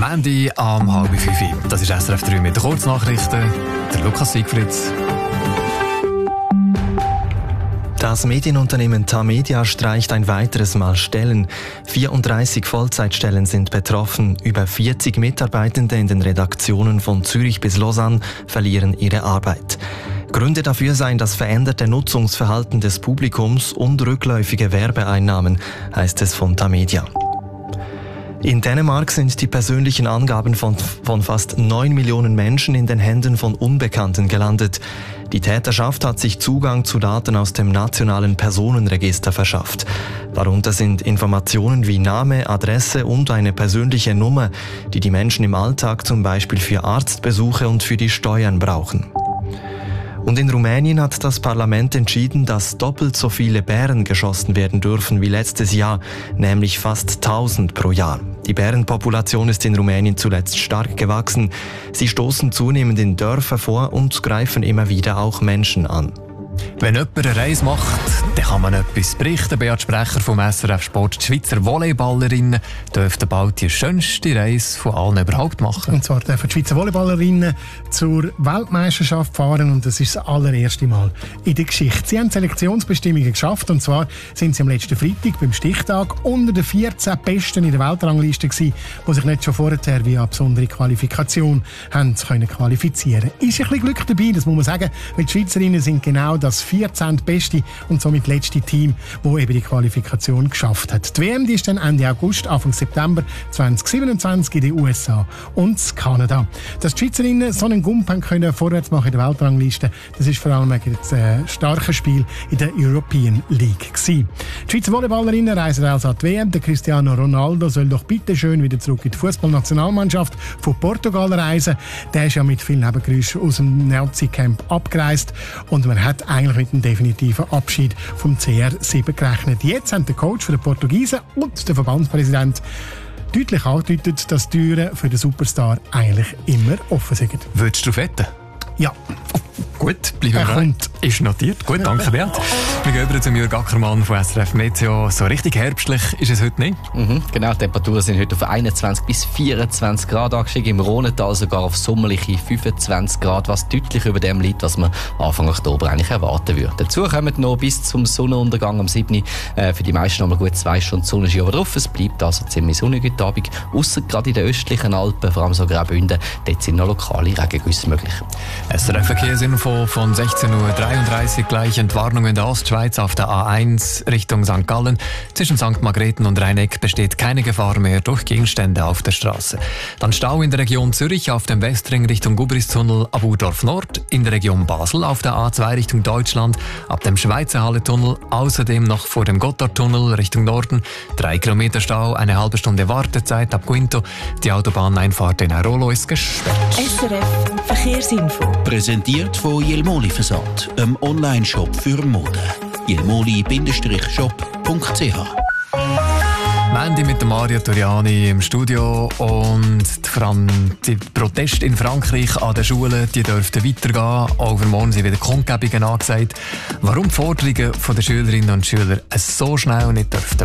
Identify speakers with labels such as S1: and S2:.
S1: Mandy am 4:30. Das ist SRF 3 mit den Kurznachrichten. Der Lukas Siegfried.
S2: Das Medienunternehmen Tamedia streicht ein weiteres Mal Stellen. 34 Vollzeitstellen sind betroffen. Über 40 Mitarbeitende in den Redaktionen von Zürich bis Lausanne verlieren ihre Arbeit. Gründe dafür seien das veränderte Nutzungsverhalten des Publikums und rückläufige Werbeeinnahmen, heißt es von Tamedia. In Dänemark sind die persönlichen Angaben von fast 9 Millionen Menschen in den Händen von Unbekannten gelandet. Die Täterschaft hat sich Zugang zu Daten aus dem nationalen Personenregister verschafft. Darunter sind Informationen wie Name, Adresse und eine persönliche Nummer, die die Menschen im Alltag zum Beispiel für Arztbesuche und für die Steuern brauchen. Und in Rumänien hat das Parlament entschieden, dass doppelt so viele Bären geschossen werden dürfen wie letztes Jahr, nämlich fast 1000 pro Jahr. Die Bärenpopulation ist in Rumänien zuletzt stark gewachsen. Sie stoßen zunehmend in Dörfer vor und greifen immer wieder auch Menschen an.
S1: Wenn jemand eine Reise macht, dann kann man etwas berichten. Beat Sprecher vom SRF Sport, die Schweizer Volleyballerinnen dürften bald die schönste Reise von allen überhaupt machen.
S3: Und zwar dürfen die Schweizer Volleyballerinnen zur Weltmeisterschaft fahren und das ist das allererste Mal in der Geschichte. Sie haben Selektionsbestimmungen geschafft und zwar sind sie am letzten Freitag beim Stichtag unter den 14 Besten in der Weltrangliste gewesen, die sich nicht schon vorher via besondere Qualifikation haben können qualifizieren. Ist ein bisschen Glück dabei, das muss man sagen, weil die Schweizerinnen sind genau das 14. beste und somit letzte Team, das eben die Qualifikation geschafft hat. Die WM die ist dann Ende August, Anfang September 2027 in den USA und Kanada. Dass die Schweizerinnen so einen Gump können vorwärts machen in der Weltrangliste, das ist vor allem wegen des starken Spiel in der European League gewesen. Die Schweizer Volleyballerinnen reisen also an die WM. Der Cristiano Ronaldo soll doch bitte schön wieder zurück in die Fußballnationalmannschaft von Portugal reisen. Der ist ja mit vielen Nebengeräuschen aus dem Nazi-Camp abgereist und man hat eigentlich mit dem definitiven Abschied vom CR7 gerechnet. Jetzt haben der Coach für den Portugiesen und der Verbandspräsident deutlich angedeutet, dass die Türen für den Superstar eigentlich immer offen sind.
S1: Würdest du wetten?
S3: Ja.
S1: Gut, bleiben wir rein. Ist notiert. Gut, danke Beat. Wir gehen über zu Jürg Ackermann von SRF Meteo. So richtig herbstlich ist es heute nicht.
S4: Genau, die Temperaturen sind heute auf 21 bis 24 Grad angestiegen. Im Rhonental sogar auf sommerliche 25 Grad, was deutlich über dem liegt, was man Anfang Oktober eigentlich erwarten würde. Dazu kommen noch bis zum Sonnenuntergang am 7. Für die meisten noch mal gut 2 Stunden Sonne ist aber drauf. Es bleibt also ziemlich sonnig heute Abend. Ausser gerade in den östlichen Alpen, vor allem so Graubünden, dort sind noch lokale Regengüsse möglich.
S1: SRF Verkehrsinfo von 16:33 Uhr, gleich Entwarnung in der Ostschweiz auf der A1 Richtung St. Gallen. Zwischen St. Margrethen und Rheineck besteht keine Gefahr mehr durch Gegenstände auf der Straße. Dann Stau in der Region Zürich auf dem Westring Richtung Gubristunnel ab Urdorf Nord, in der Region Basel auf der A2 Richtung Deutschland ab dem Schweizer Halletunnel, außerdem noch vor dem Gotthardtunnel Richtung Norden, 3 Kilometer Stau, eine halbe Stunde Wartezeit ab Quinto. Die Autobahneinfahrt in Airolo ist gesperrt.
S5: SRF Verkehrsinfo.
S6: Präsentiert von Jelmoli Versand, einem Online-Shop für Mode. jelmoli-shop.ch.
S1: Mandy mit der Maria Toriani im Studio und die Proteste in Frankreich an den Schulen, die dürften weitergehen. Overmorgen sind wieder Kundgebungen angesagt. Warum die Forderungen der Schülerinnen und Schüler so schnell nicht dürften